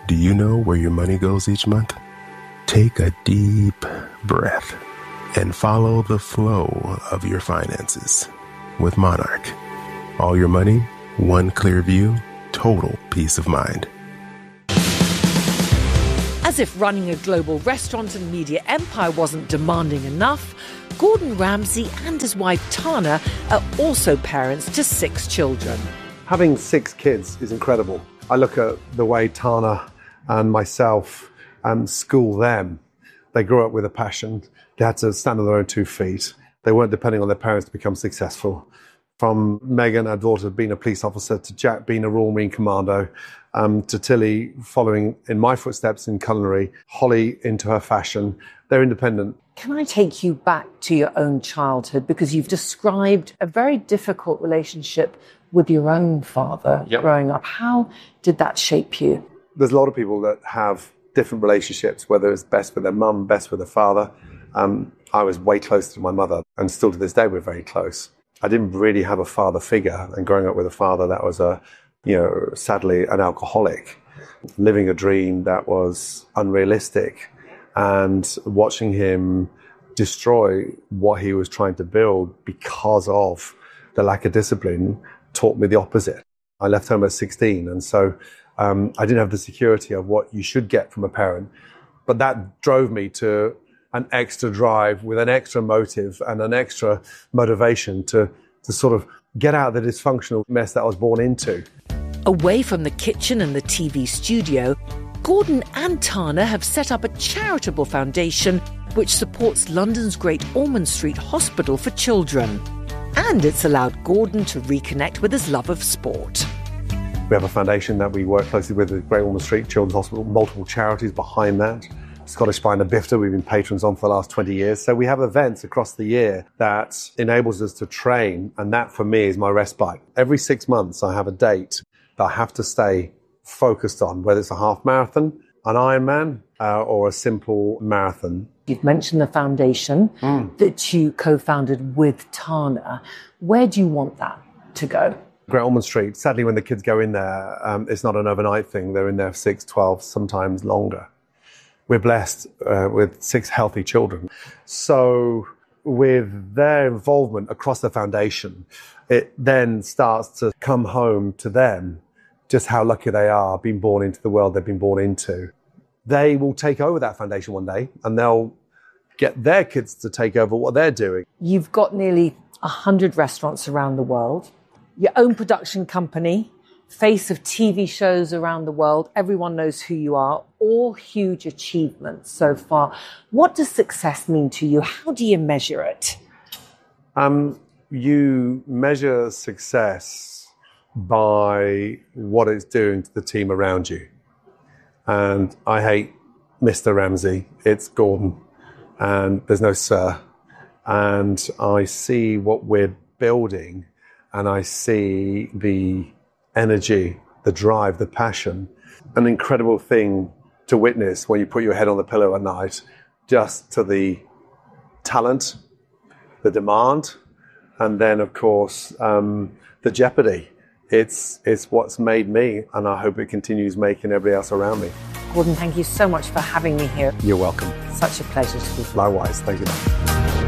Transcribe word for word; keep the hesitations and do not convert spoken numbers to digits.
Do you know where your money goes each month? Take a deep breath and follow the flow of your finances with Monarch. All your money, one clear view, total peace of mind. As if running a global restaurant and media empire wasn't demanding enough, Gordon Ramsay and his wife Tana are also parents to six children. Having six kids is incredible. I look at the way Tana and myself um, school them. They grew up with a passion. They had to stand on their own two feet. They weren't depending on their parents to become successful. From Megan, our daughter, being a police officer, to Jack being a Royal Marine Commando, um, to Tilly following in my footsteps in culinary, Holly into her fashion. They're independent. Can I take you back to your own childhood? Because you've described a very difficult relationship with your own father yep. growing up. How did that shape you? There's a lot of people that have different relationships, whether it's best with their mum, best with their father. Um, I was way closer to my mother, and still to this day we're very close. I didn't really have a father figure, and growing up with a father that was, a, you know, sadly an alcoholic, living a dream that was unrealistic, and watching him destroy what he was trying to build because of the lack of discipline taught me the opposite. I left home at sixteen, and so um, I didn't have the security of what you should get from a parent. But that drove me to an extra drive with an extra motive and an extra motivation to, to sort of get out of the dysfunctional mess that I was born into. Away from the kitchen and the T V studio, Gordon and Tana have set up a charitable foundation which supports London's Great Ormond Street Hospital for Children. And it's allowed Gordon to reconnect with his love of sport. We have a foundation that we work closely with, the Great Ormond Street Children's Hospital, multiple charities behind that. Scottish Spina Bifida, we've been patrons on for the last twenty years. So we have events across the year that enables us to train, and that for me is my respite. Every six months I have a date that I have to stay focused on, whether it's a half marathon, an Ironman, uh, or a simple marathon. You've mentioned the foundation mm. that you co-founded with Tana. Where do you want that to go? Great Ormond Street. Sadly, when the kids go in there, um, it's not an overnight thing. They're in there for six, twelve, sometimes longer. We're blessed uh, with six healthy children. So with their involvement across the foundation, it then starts to come home to them just how lucky they are being born into the world they've been born into. They will take over that foundation one day, and they'll get their kids to take over what they're doing. You've got nearly one hundred restaurants around the world, your own production company, face of T V shows around the world. Everyone knows who you are. All huge achievements so far. What does success mean to you? How do you measure it? Um, you measure success by what it's doing to the team around you. And I hate Mister Ramsay. It's Gordon. And there's no sir. And I see what we're building, and I see the energy, the drive, the passion. An incredible thing to witness when you put your head on the pillow at night, just to the talent, the demand, and then, of course, um, the jeopardy. It's, it's what's made me, and I hope it continues making everybody else around me. Gordon, thank you so much for having me here. You're welcome. Such a pleasure to be here. Likewise. Thank you.